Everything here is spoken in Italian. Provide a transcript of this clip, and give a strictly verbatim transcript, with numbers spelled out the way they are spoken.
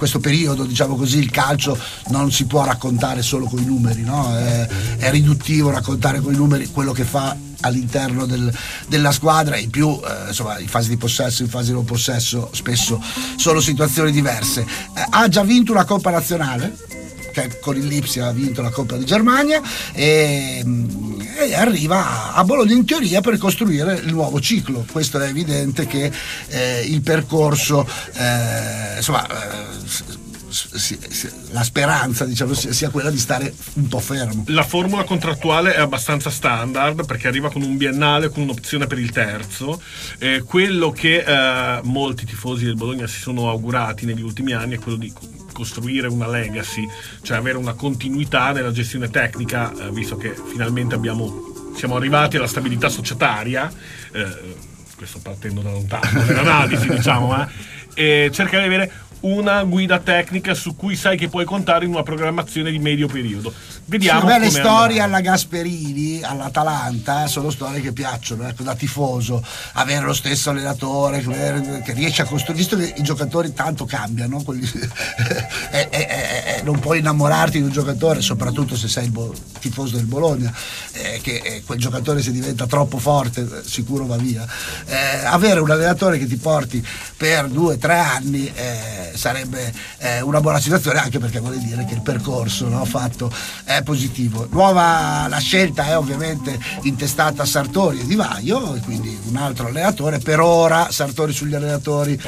questo periodo, diciamo così, il calcio non si può raccontare solo con i numeri, no? È, è riduttivo raccontare con i numeri quello che fa all'interno del, della squadra, in più eh, insomma in fase di possesso, in fase di non possesso spesso sono situazioni diverse. Eh, ha già vinto una Coppa Nazionale, che con il Lipsia ha vinto la Coppa di Germania, e, e arriva a Bologna in teoria per costruire il nuovo ciclo. Questo è evidente che eh, il percorso eh, insomma eh, Si, si, la speranza, diciamo, sia quella di stare un po' fermo. La formula contrattuale è abbastanza standard, perché arriva con un biennale con un'opzione per il terzo. Eh, quello che eh, molti tifosi del Bologna si sono augurati negli ultimi anni è quello di costruire una legacy, cioè avere una continuità nella gestione tecnica, eh, visto che finalmente abbiamo siamo arrivati alla stabilità societaria, eh, questo partendo da lontano nell'analisi, diciamo, eh, e cercare di avere una guida tecnica su cui sai che puoi contare in una programmazione di medio periodo. Vediamo. Sì, le storie andrà. Alla Gasperini, all'Atalanta, sono storie che piacciono, ecco, da tifoso, avere lo stesso allenatore che, che riesce a costruire, visto che i giocatori tanto cambiano, quelli, e, e, e, non puoi innamorarti di un giocatore, soprattutto se sei il bo- tifoso del Bologna, eh, che eh, quel giocatore, se diventa troppo forte sicuro va via. Eh, avere un allenatore che ti porti per due o tre anni eh, sarebbe eh, una buona situazione, anche perché vuol dire che il percorso, no, fatto è positivo. Nuova la scelta è ovviamente intestata a Sartori e Di Vaio, e quindi un altro allenatore. Per ora Sartori sugli allenatori